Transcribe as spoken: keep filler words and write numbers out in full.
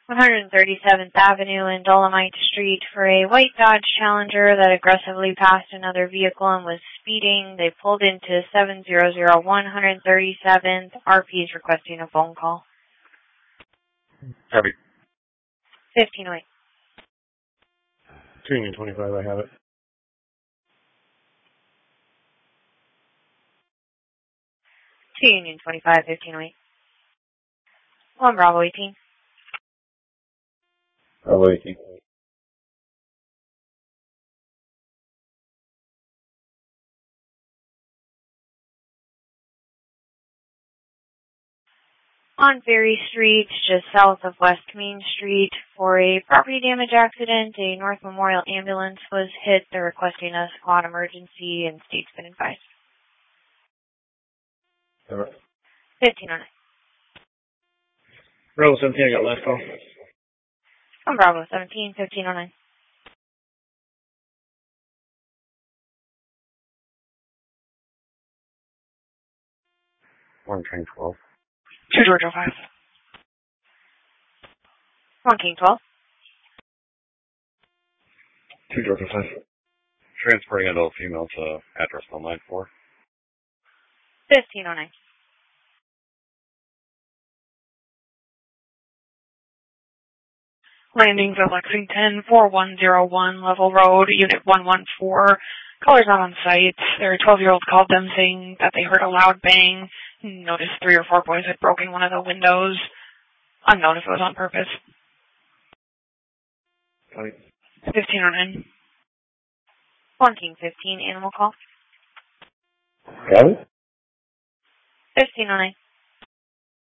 one thirty-seventh Avenue and Dolomite Street for a white Dodge Challenger that aggressively passed another vehicle and was speeding. They pulled into seven zero zero one one thirty-seventh. R P is requesting a phone call. Copy. fifteen oh eight. two Union twenty-five, I have it. two Union twenty-five, fifteen oh eight. one Bravo eighteen. Bravo eighteen. On Ferry Street, just south of West Main Street, for a property damage accident, a North Memorial ambulance was hit. They're requesting a squad emergency and state's been advised. Right. fifteen oh nine. Bravo seventeen, I got last call. On Bravo seventeen, fifteen oh nine. One train twelve. two Georgia five. one King twelve. two Georgia five. Transporting adult female to address on line four. fifteen oh nine. Landings at Lexington, four one zero one, Level Road, Unit one one four. Callers not on site. Their twelve-year-old called them saying that they heard a loud bang. Noticed three or four boys had broken one of the windows. Unknown if it was on purpose. Copy. fifteen oh nine. one King fifteen, animal call. Got it? fifteen oh nine.